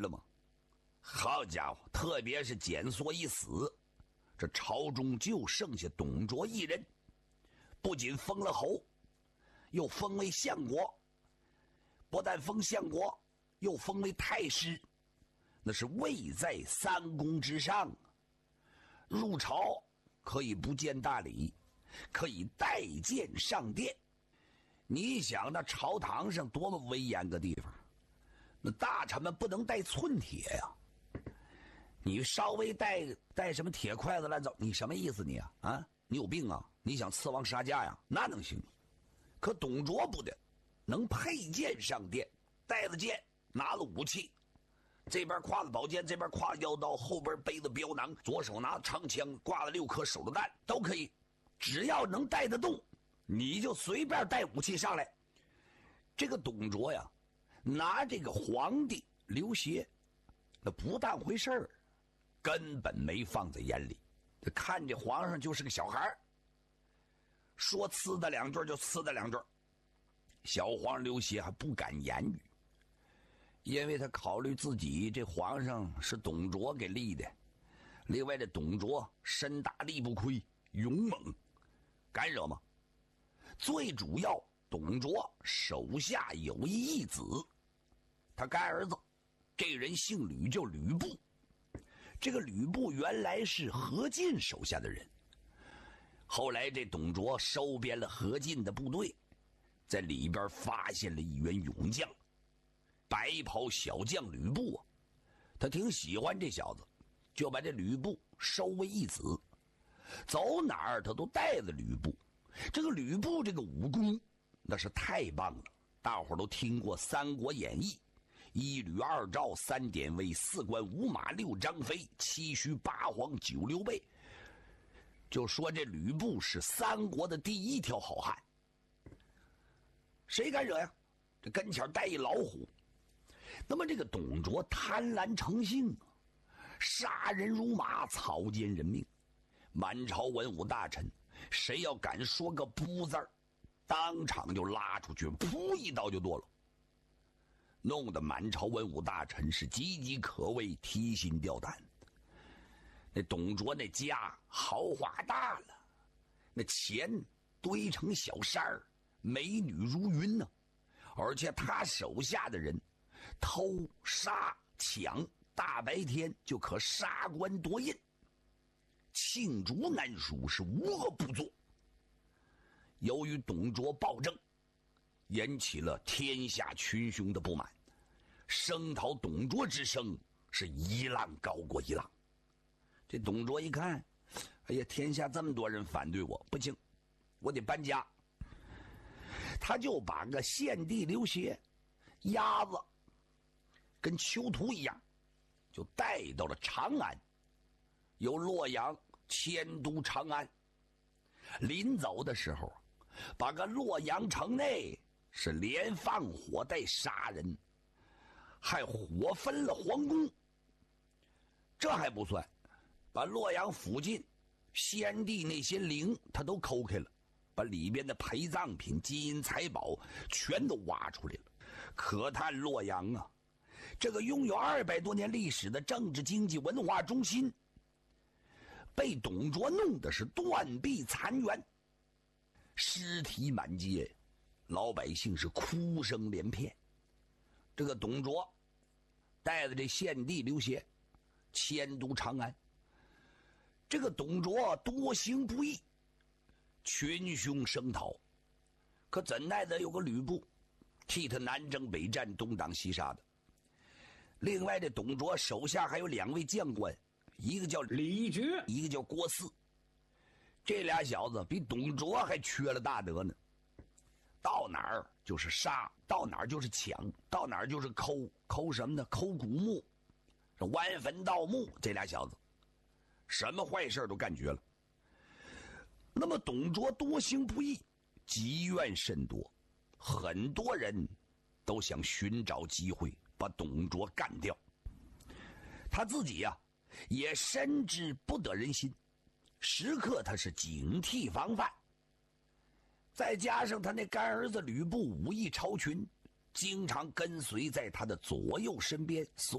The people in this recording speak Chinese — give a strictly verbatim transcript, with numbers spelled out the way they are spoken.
了吗？好家伙，特别是蹇硕一死，这朝中就剩下董卓一人，不仅封了侯，又封为相国，不但封相国，又封为太师，那是位在三公之上啊！入朝可以不见大礼，可以带剑上殿。你想那朝堂上多么威严个地方，那大臣们不能带寸铁呀、啊！你稍微带带什么铁筷子乱走，你什么意思你啊？啊，你有病啊？你想刺王杀驾呀？那能行？可董卓不得，能佩剑上殿，带了剑，拿了武器，这边挎了宝剑，这边挎腰刀，后边背着镖囊，左手拿长枪，挂了六颗手榴弹，都可以。只要能带得动，你就随便带武器上来。这个董卓呀，拿这个皇帝刘协，那不当回事儿，根本没放在眼里。他看这皇上就是个小孩，说呲的两句就呲的两句。小皇刘协还不敢言语，因为他考虑自己这皇上是董卓给立的，另外这董卓身大力不亏，勇猛，敢惹吗？最主要，董卓手下有一义子，他干儿子，这人姓吕，叫吕布。这个吕布原来是何进手下的人，后来这董卓收编了何进的部队，在里边发现了一员勇将，白袍小将吕布啊，他挺喜欢这小子，就把这吕布收为义子，走哪儿他都带着吕布。这个吕布这个武功那是太棒了，大伙儿都听过《三国演义》，一吕二赵三典韦四关五马六张飞七虚八黄九刘备，就说这吕布是三国的第一条好汉，谁敢惹呀？这跟前带一老虎。那么这个董卓贪婪成性啊，杀人如麻，草菅人命。满朝文武大臣谁要敢说个不字儿，当场就拉出去，噗一刀就剁了，弄得满朝文武大臣是岌岌可危，提心吊胆。那董卓那家豪华大了，那钱堆成小山儿，美女如云呢、啊，而且他手下的人偷杀抢，大白天就可杀官夺印，罄竹难书，是无恶不作。由于董卓暴政，引起了天下群雄的不满，声讨董卓之声是一浪高过一浪。这董卓一看，哎呀，天下这么多人反对我，不行，我得搬家。他就把个献帝刘协鸭子跟囚徒一样，就带到了长安，由洛阳迁都长安。临走的时候，把个洛阳城内是连放火带杀人，还火焚了皇宫。这还不算，把洛阳附近先帝那些陵他都抠开了，把里边的陪葬品金银财宝全都挖出来了。可叹洛阳啊，这个拥有二百多年历史的政治经济文化中心，被董卓弄的是断壁残垣，尸体满街，老百姓是哭声连片。这个董卓带着这献帝刘协迁都长安，这个董卓多行不义，群雄声讨，可怎奈得有个吕布替他南征北战，东挡西杀的。另外这董卓手下还有两位将官，一个叫李傕，一个叫郭汜。这俩小子比董卓还缺了大德呢，到哪儿就是杀，到哪儿就是抢，到哪儿就是抠，抠什么呢？抠古墓，剜坟盗墓。这俩小子什么坏事都干绝了。那么董卓多行不义，积怨甚多，很多人都想寻找机会把董卓干掉。他自己呀、啊，也深知不得人心，时刻他是警惕防范。再加上他那干儿子吕布武艺超群，经常跟随在他的左右身边，所